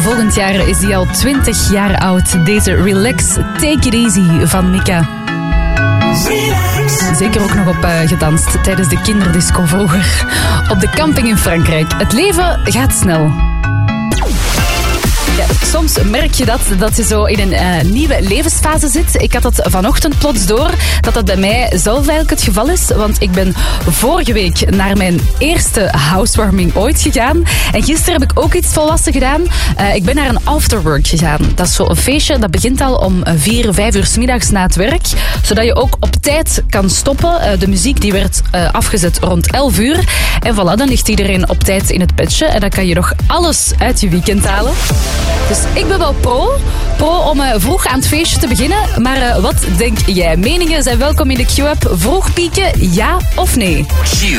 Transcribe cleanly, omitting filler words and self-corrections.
Volgend jaar is die al 20 jaar oud. Deze Relax, Take It Easy van Mika. Zeker ook nog op gedanst tijdens de kinderdisco vroeger. Op de camping in Frankrijk. Het leven gaat snel. Ja, soms merk je dat je zo in een nieuwe levensfase zit. Ik had dat vanochtend plots door, dat bij mij zelf eigenlijk het geval is. Want ik ben vorige week naar mijn eerste housewarming ooit gegaan. En gisteren heb ik ook iets volwassen gedaan. Ik ben naar een afterwork gegaan. Dat is zo'n feestje, dat begint al om 4, 5 uur 's middags na het werk. Zodat je ook op tijd kan stoppen. De muziek die werd afgezet rond 11 uur. En voilà, dan ligt iedereen op tijd in het bedje. En dan kan je nog alles uit je weekend halen. Dus ik ben wel pro om vroeg aan het feestje te beginnen. Maar wat denk jij? Meningen zijn welkom in de Q-app. Vroeg pieken, ja of nee?